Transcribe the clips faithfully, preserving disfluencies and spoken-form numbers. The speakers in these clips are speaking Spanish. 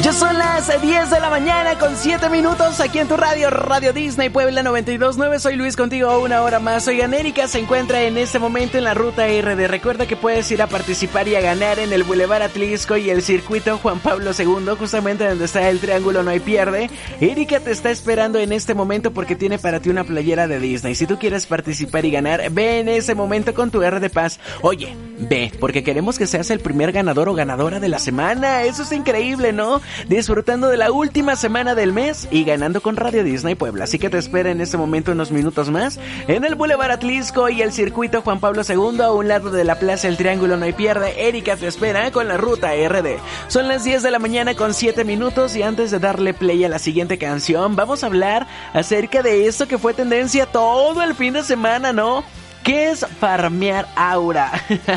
Ya son las diez de la mañana con siete minutos aquí en tu radio, Radio Disney Puebla noventa y dos punto nueve. Soy Luis contigo una hora más. Oigan, Erika se encuentra en este momento en la ruta R D. Recuerda que puedes ir a participar y a ganar en el Boulevard Atlisco y el circuito Juan Pablo segundo, justamente donde está el triángulo No Hay Pierde. Erika te está esperando en este momento porque tiene para ti una playera de Disney. Si tú quieres participar y ganar, ve en ese momento con tu R de Paz. Oye, ve, porque queremos que seas el primer ganador o ganadora de la semana. Eso es increíble, ¿no? Disfrutando de la última semana del mes y ganando con Radio Disney Puebla. Así que te espera en este momento unos minutos más en el Boulevard Atlisco y el circuito Juan Pablo segundo, a un lado de la Plaza El Triángulo No Hay Pierde. Erika te espera con la ruta R D. Son las diez de la mañana con siete minutos y antes de darle play a la siguiente canción, vamos a hablar acerca de esto que fue tendencia todo el fin de semana, ¿no? ¿Qué es farmear aura?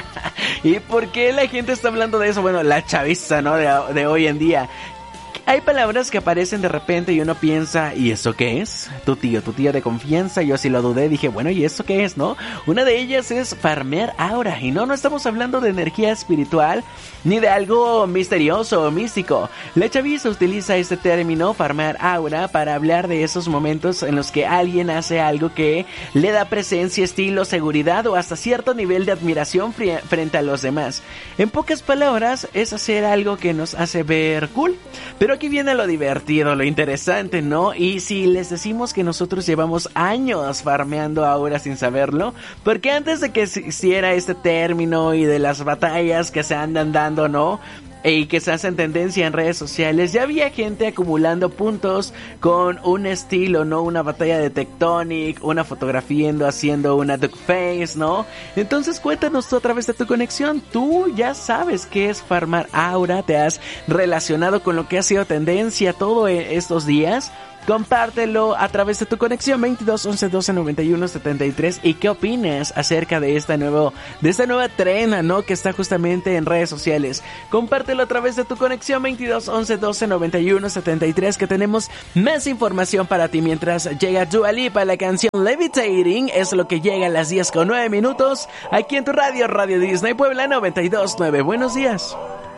¿Y por qué la gente está hablando de eso? Bueno, la chaviza, ¿no? De, de hoy en día. Hay palabras que aparecen de repente y uno piensa, ¿y eso qué es? Tu tío, tu tío de confianza. Yo así lo dudé, dije, bueno, ¿y eso qué es, no? Una de ellas es farmear aura. Y no, no estamos hablando de energía espiritual ni de algo misterioso o místico. La chaviza utiliza este término, farmear aura, para hablar de esos momentos en los que alguien hace algo que le da presencia, estilo, seguridad o hasta cierto nivel de admiración fri- frente a los demás. En pocas palabras, es hacer algo que nos hace ver cool. Pero aquí viene lo divertido, lo interesante, ¿no? Y si les decimos que nosotros llevamos años farmeando aura sin saberlo, porque antes de que existiera este término y de las batallas que se andan dando, ¿no? Y que se hacen tendencia en redes sociales, ya había gente acumulando puntos con un estilo, ¿no? Una batalla de Tectonic, una fotografiando, haciendo una duck face, ¿no? Entonces cuéntanos tú a través de tu conexión. Tú ya sabes qué es farmar aura, te has relacionado con lo que ha sido tendencia todos estos días. Compártelo a través de tu conexión veintidós once doce noventa y uno setenta y tres. ¿Y qué opinas acerca de esta nuevo, de esta nueva trena, ¿no? Que está justamente en redes sociales. Compártelo a través de tu conexión veintidós once doce noventa y uno setenta y tres, que tenemos más información para ti mientras llega Dua Lipa. La canción Levitating es lo que llega a las diez con nueve minutos aquí en tu radio, Radio Disney Puebla noventa y dos punto nueve. Buenos días.